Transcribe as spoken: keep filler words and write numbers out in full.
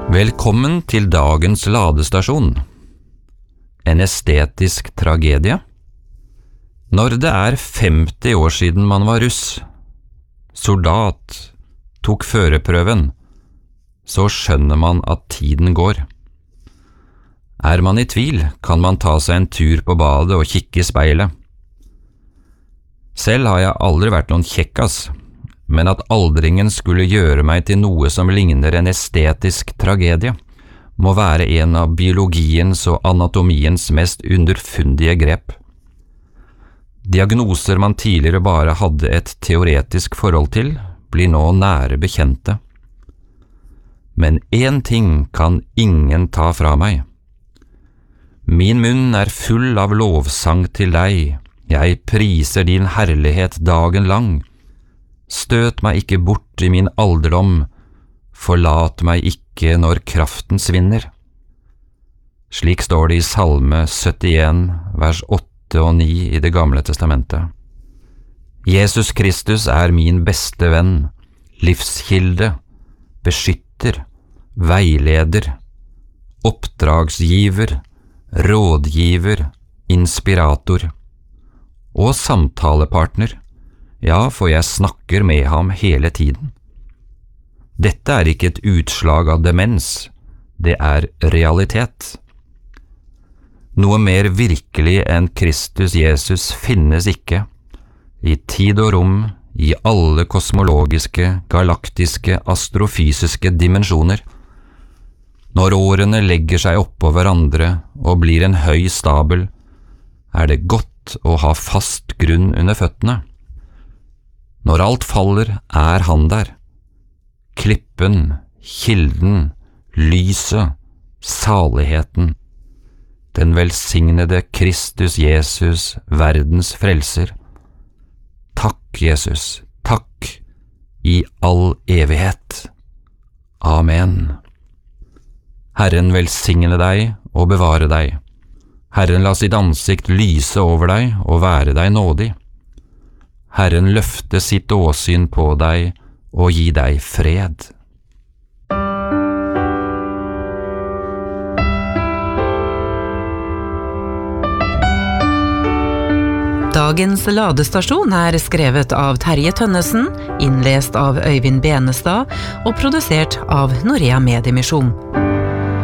Velkommen til dagens ladestasjon. En estetisk tragedie? Når det er femti år siden man var russ, soldat, tok førerprøven, så skjønner man at tiden går. Er man i tvil, kan man ta seg en tur på badet og kikke i speilet. Selv har jeg aldri vært noen kjekkas, men at aldringen skulle gjøre meg til noe som ligner en estetisk tragedie, må være en av biologiens og anatomiens mest underfundige grep. Diagnoser man tidligere bare hadde et teoretisk forhold til, blir nå nære bekjente. Men én ting kan ingen ta fra meg. Min munn er full av lovsang til deg, jeg priser din herlighet dagen lang. Støt meg ikke bort i min alderdom, forlat meg ikke når kraften svinner. Slik står det i Salme syttien, vers åtte og ni i det gamle testamentet. Jesus Kristus er min beste venn, livskilde, beskytter, veileder, oppdragsgiver, rådgiver, inspirator og samtalepartner. Ja, for jeg snakker med ham hele tiden. Dette er ikke et utslag av demens, det er realitet. Noe mer virkelig enn Kristus Jesus finnes ikke, i tid og rom, i alle kosmologiske, galaktiske, astrofysiske dimensjoner. Når årene legger seg oppå hverandre og blir en høy stabel, er det godt å ha fast grunn under føttene. Når alt faller, er han der. Klippen, kilden, lyset, saligheten. Den velsignede Kristus Jesus, verdens frelser. Takk, Jesus, takk, i all evighet. Amen. Herren velsigne deg og bevare deg. Herren la sitt ansikt lyse over deg og være deg nådig. Herren løfte sitt åsyn på deg og gi deg fred. Dagens ladestasjon er skrevet av Terje Tønnesen, innlest av Øyvind Benestad og produsert av Norea Mediemisjon.